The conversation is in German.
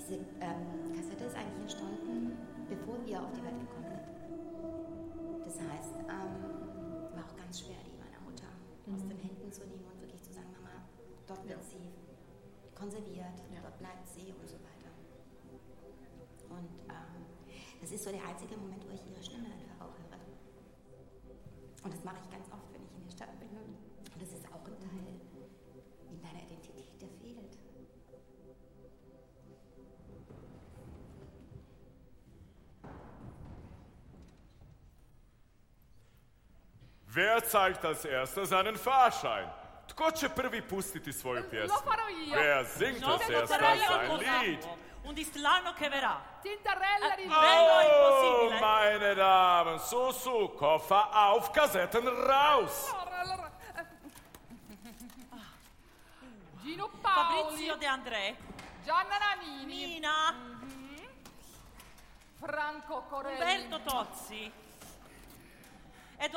Diese Kassette ist eigentlich entstanden, bevor wir auf die Welt gekommen sind. Das heißt, war auch ganz schwer, die meiner Mutter aus den Händen zu nehmen und wirklich zu sagen, Mama, dort wird sie konserviert, dort bleibt sie und so weiter. Und das ist so der einzige Moment, wo ich ihre Stimme einfach auch höre. Und das mache ich ganz oft, wenn ich in der Stadt bin. Und das ist auch ein Teil in deiner Identität, der fehlt. Wer zeigt als erster seinen Fahrschein? Tko će prvi pustiti svoju pjesmu? Lo farò io. Wer singt als erster sein Lied? Un dislano che verrà. Tintarella di Bello Oh, impossibile. meine Damen, so, Koffer auf, Kassetten raus! Gino Paoli, Fabrizio De André. Gianna Nannini, Nina. Franco Corelli, Umberto Tozzi.